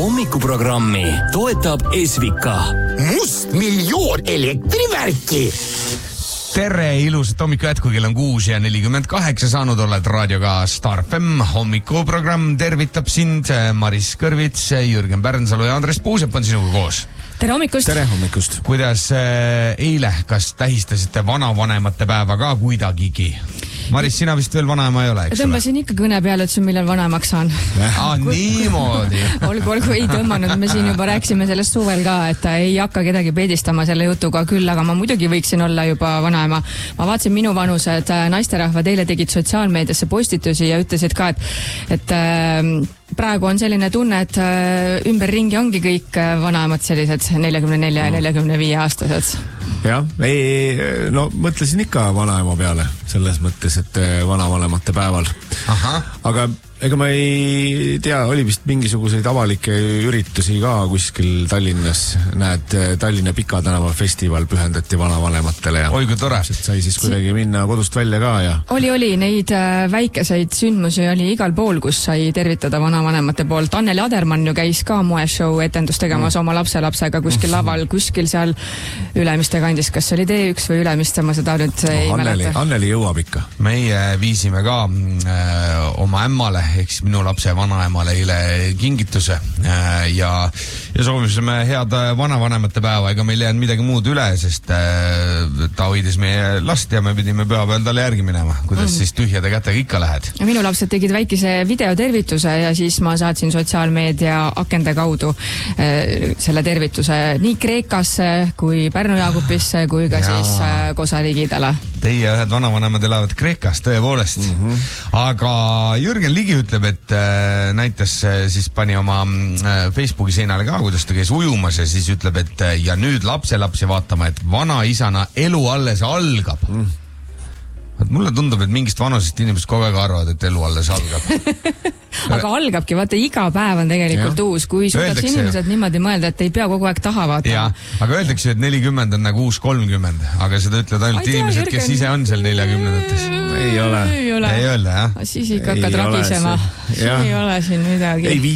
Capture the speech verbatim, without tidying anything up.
hommikuprogrammi toetab Esvika. Must miljoon elektrivärki. Tere, ilusat hommiku jätku, kell on kuus ja nelikümmend kaheksa saanud oled raadioga Star F M. Hommikuprogramm tervitab sind Maris Kõrvits, Jürgen Pärnsalu ja Andres Puusep on sinuga koos. Tere hommikust. Tere hommikust. Kuidas äh, eile, kas tähistasite vanavanemate päeva ka kuidagigi? Maris, sina vist veel vanaema ei ole, eks ole? Tõmbasin ikka kõne peale, et see millal vanemaks saan. Ah, niimoodi. olgu, olgu ei tõmmanud. Me siin juba rääksime sellest suvel ka, et ei hakka kedagi peedistama selle jutuga küll, aga ma muidugi võiksin olla juba vanaema. Ma vaatasin minu vanused naisterahvad eile tegid sotsiaalmeediasse postitusi ja ütlesid ka, et, et äh, praegu on selline tunne, et äh, ümber ringi ongi kõik vanaemad sellised neljakümne nelja ja neljakümne viie aastased. Jah, ei, no mõtlesin ikka vanaema peale selles mõttes, et vanavanemate päeval. Aha. Aga ega ma ei tea, oli vist mingisuguseid avalikke üritusi ka kuskil Tallinnas. Näed, Tallinna Pika tänava festival pühendati vanavanematele ja oi, kui tore. Sai siis kuidagi minna kodust välja ka ja oli, oli, neid väikeseid sündmusi oli igal pool, kus sai tervitada vanavanemate poolt. Anneli Adermann ju käis ka moeshow etendust tegemas mm. oma lapselapsega kuskil laval, kuskil seal Ülemiste kandis, kas oli D üks või Ülemiste, ma seda nüüd no, ei Anneli, mäleta. Anneli jõuab ikka. Meie viisime ka äh, oma ämmale ehk siis minu lapse vanaemale eile kingituse äh, ja, ja soovisime head vanavanemate päeva, ega meil ei jäänud midagi muud üle, sest äh, ta hoidis meie last ja me pidime pühapäeval talle järgi minema, kuidas mm. siis tühjade kätega ikka lähed. Minu lapsed tegid väikese videotervituse ja siis ma saatsin sotsiaalmeedia akende kaudu äh, selle tervituse nii Kreekasse kui Pärnu Jaagupisse kui ka ja. siis äh, Kosariigidele. Teie ühed vanavanemad elavad Kreekas, tõepoolest. Mm-hmm. Aga Jürgen Ligi ütleb, et äh, näitas äh, siis pani oma äh, Facebooki seinale ka, kuidas ta käis ujumas ja siis ütleb, et äh, ja nüüd lapselapsi vaatama, et vanaisana elu alles algab. Mm. Et mulle tundub, et mingist vanusest inimesed kogu aeg arvavad, et elu alles algab. Aga algabki, vaata, iga päev on tegelikult ja. uus, kui suudaks inimesed ju. Niimoodi mõelda, et ei pea kogu aeg taha vaatama. Ja, aga öeldakse, et nelikümmend on nagu uus kolmkümmend, aga seda ütlevad ainult Ai, inimesed, tea, kes ise on seal neljakümnendates. Ei ole. Ei ole. Ei öelda, jah? Siis ikka hakkad ragisema. Ei ole siin midagi. Ei